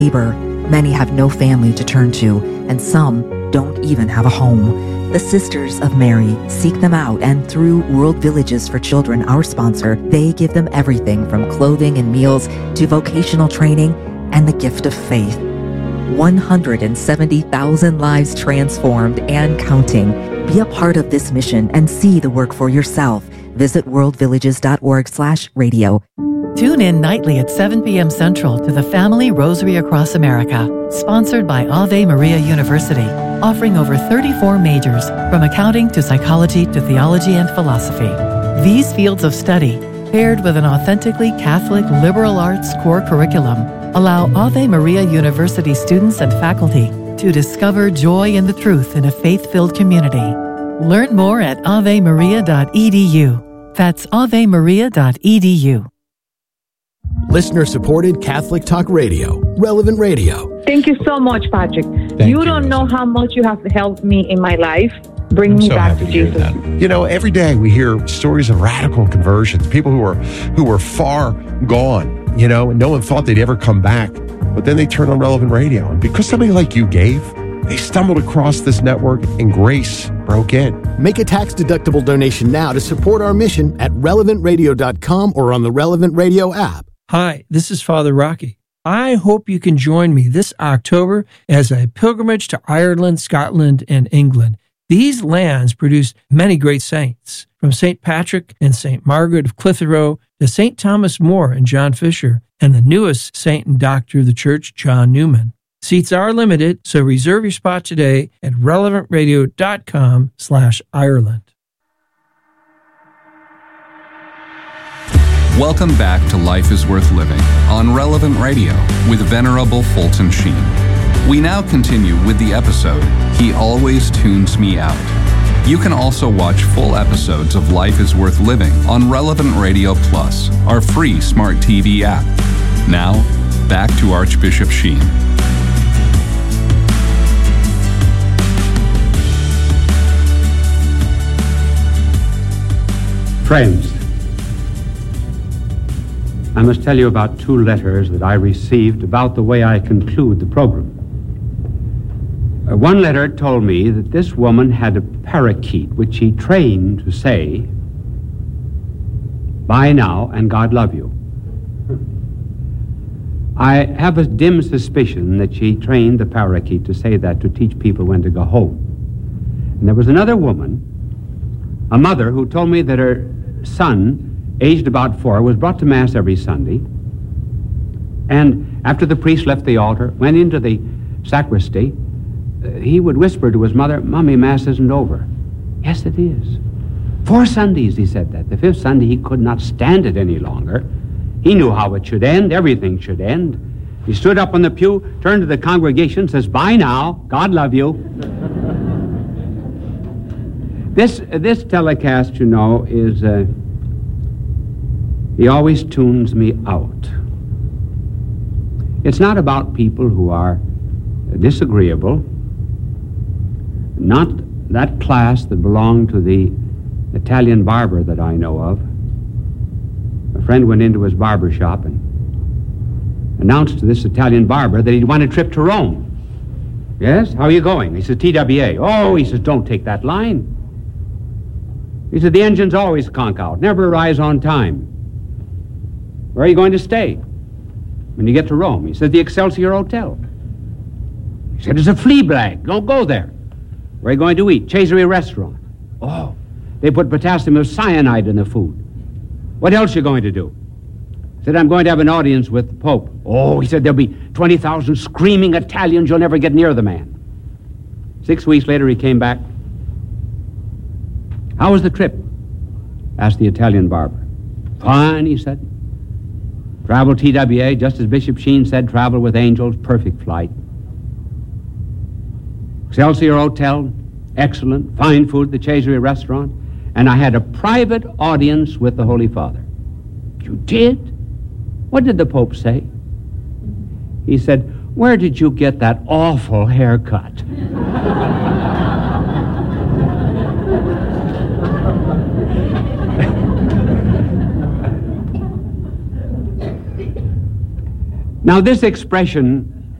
neighbor. Many have no family to turn to, and some don't even have a home. The Sisters of Mary seek them out, and through World Villages for Children, our sponsor, they give them everything from clothing and meals to vocational training and the gift of faith. 170,000 lives transformed and counting. Be a part of this mission and see the work for yourself. Visit worldvillages.org/radio. Tune in nightly at 7 p.m. Central to the Family Rosary Across America, sponsored by Ave Maria University, offering over 34 majors, from accounting to psychology to theology and philosophy. These fields of study, paired with an authentically Catholic liberal arts core curriculum, allow Ave Maria University students and faculty to discover joy in the truth in a faith-filled community. Learn more at avemaria.edu. That's avemaria.edu. Listener-supported Catholic Talk Radio, Relevant Radio. Thank you so much, Patrick. You don't know how much you have helped me in my life. Bring me back to Jesus. You know, every day we hear stories of radical conversions, people who were far gone, you know, and no one thought they'd ever come back. But then they turned on Relevant Radio. And because somebody like you gave, they stumbled across this network and grace broke in. Make a tax-deductible donation now to support our mission at relevantradio.com or on the Relevant Radio app. Hi, this is Father Rocky. I hope you can join me this October as a pilgrimage to Ireland, Scotland, and England. These lands produced many great saints, from St. Patrick and St. Margaret of Clitheroe to St. Thomas More and John Fisher, and the newest saint and doctor of the church, John Newman. Seats are limited, so reserve your spot today at relevantradio.com/Ireland. Welcome back to Life is Worth Living on Relevant Radio with Venerable Fulton Sheen. We now continue with the episode, He Always Tunes Me Out. You can also watch full episodes of Life is Worth Living on Relevant Radio Plus, our free smart TV app. Now, back to Archbishop Sheen. Friends, I must tell you about 2 letters that I received about the way I conclude the program. One letter told me that this woman had a parakeet which she trained to say, "Bye now and God love you." I have a dim suspicion that she trained the parakeet to say that to teach people when to go home. And there was another woman, a mother, who told me that her son, aged about 4, was brought to Mass every Sunday, and after the priest left the altar, went into the sacristy, he would whisper to his mother, "Mommy, Mass isn't over." "Yes, it is." 4 Sundays he said that. The 5th Sunday he could not stand it any longer. He knew how it should end. Everything should end. He stood up on the pew, turned to the congregation, says, "Bye now. God love you." This telecast, you know, is... He always tunes me out. It's not about people who are disagreeable, not that class that belonged to the Italian barber that I know of. A friend went into his barber shop and announced to this Italian barber that he'd won a trip to Rome. "Yes? How are you going?" He said, "TWA." "Oh," he says, "don't take that line." He said, "The engines always conk out, never arrives on time." "Where are you going to stay when you get to Rome?" He said, "The Excelsior Hotel." He said, "It's a flea bag. Don't go there." "Where are you going to eat?" "Cesare Restaurant." "Oh, they put potassium cyanide in the food." "What else are you going to do?" He said, "I'm going to have an audience with the Pope." "Oh," he said, "there'll be 20,000 screaming Italians. You'll never get near the man." 6 weeks later, he came back. "How was the trip?" asked the Italian barber. "Fine," he said. "Travel TWA, just as Bishop Sheen said, travel with angels, perfect flight. Excelsior Hotel, excellent, fine food, the Cesare Restaurant, and I had a private audience with the Holy Father." "You did? What did the Pope say?" He said, "Where did you get that awful haircut?" Now, this expression,